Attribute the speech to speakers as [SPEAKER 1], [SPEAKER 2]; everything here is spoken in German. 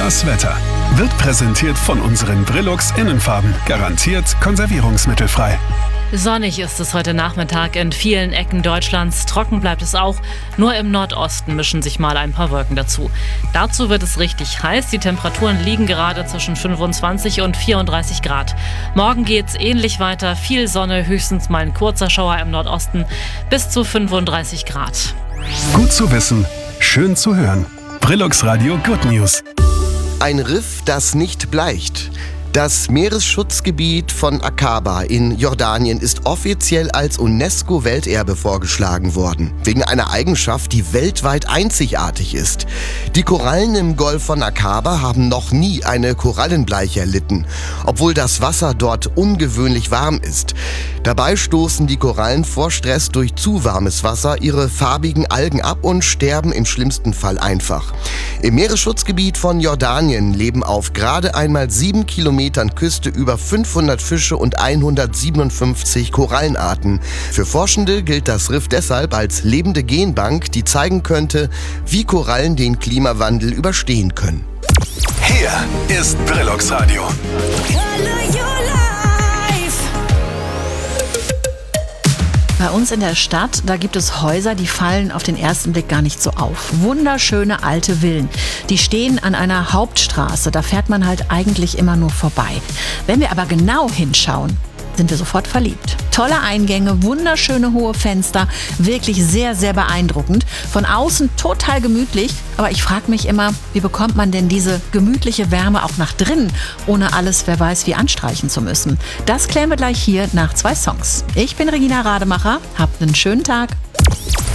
[SPEAKER 1] Das Wetter wird präsentiert von unseren Brilux Innenfarben. Garantiert konservierungsmittelfrei.
[SPEAKER 2] Sonnig ist es heute Nachmittag in vielen Ecken Deutschlands. Trocken bleibt es auch. Nur im Nordosten mischen sich mal ein paar Wolken dazu. Dazu wird es richtig heiß. Die Temperaturen liegen gerade zwischen 25 und 34 Grad. Morgen geht's ähnlich weiter. Viel Sonne, höchstens mal ein kurzer Schauer im Nordosten. Bis zu 35 Grad.
[SPEAKER 1] Gut zu wissen, schön zu hören. Brilux Radio Good News.
[SPEAKER 3] Ein Riff, das nicht bleicht. Das Meeresschutzgebiet von Aqaba in Jordanien ist offiziell als UNESCO-Welterbe vorgeschlagen worden, wegen einer Eigenschaft, die weltweit einzigartig ist. Die Korallen im Golf von Aqaba haben noch nie eine Korallenbleiche erlitten, obwohl das Wasser dort ungewöhnlich warm ist. Dabei stoßen die Korallen vor Stress durch zu warmes Wasser ihre farbigen Algen ab und sterben im schlimmsten Fall einfach. Im Meeresschutzgebiet von Jordanien leben auf gerade einmal 7 Kilometern Küste über 500 Fische und 157 Korallenarten. Für Forschende gilt das Riff deshalb als lebende Genbank, die zeigen könnte, wie Korallen den Klimawandel überstehen können.
[SPEAKER 1] Hier ist Brilux Radio.
[SPEAKER 4] Bei uns in der Stadt, da gibt es Häuser, die fallen auf den ersten Blick gar nicht so auf. Wunderschöne alte Villen. Die stehen an einer Hauptstraße, da fährt man halt eigentlich immer nur vorbei. Wenn wir aber genau hinschauen, sind wir sofort verliebt. Tolle Eingänge, wunderschöne hohe Fenster, wirklich sehr, sehr beeindruckend. Von außen total gemütlich, aber ich frage mich immer, wie bekommt man denn diese gemütliche Wärme auch nach drinnen, ohne alles, wer weiß, wie anstreichen zu müssen. Das klären wir gleich hier nach 2 Songs. Ich bin Regina Rademacher, habt einen schönen Tag.